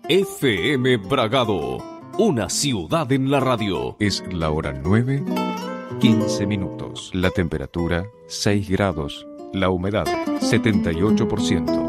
FM Bragado, una ciudad en la radio. Es la hora 9:15. La temperatura 6 grados. La humedad 78%.